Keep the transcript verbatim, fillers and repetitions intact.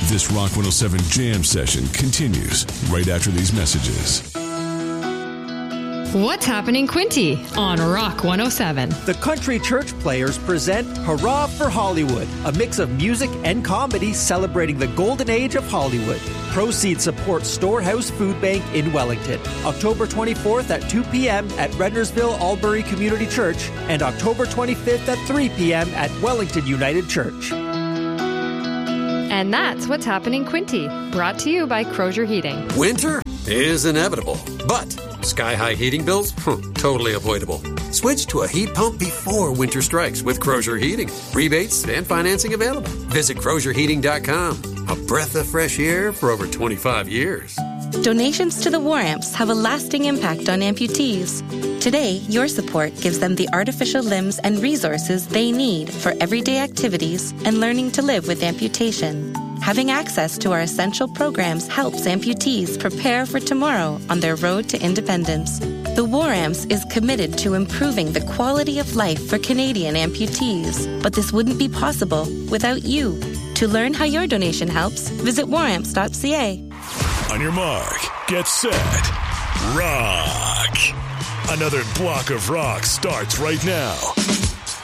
This Rock one oh seven Jam session continues right after these messages. What's happening, Quinty, on Rock one oh seven? The Country Church Players present Hurrah for Hollywood, a mix of music and comedy celebrating the golden age of Hollywood. Proceeds support Storehouse Food Bank in Wellington. October twenty-fourth at two p.m. at Rendersville Albury Community Church and October twenty-fifth at three p.m. at Wellington United Church. And that's What's Happening, Quinty, brought to you by Crozier Heating. Winter is inevitable, but sky-high heating bills? Totally avoidable. Switch to a heat pump before winter strikes with Crozier Heating. Rebates and financing available. Visit crozier heating dot com. A breath of fresh air for over twenty-five years. Donations to the War Amps have a lasting impact on amputees. Today, your support gives them the artificial limbs and resources they need for everyday activities and learning to live with amputation. Having access to our essential programs helps amputees prepare for tomorrow on their road to independence. The War Amps is committed to improving the quality of life for Canadian amputees, but this wouldn't be possible without you. To learn how your donation helps, visit war amps dot c a. On your mark, get set, rock. Another block of rock starts right now.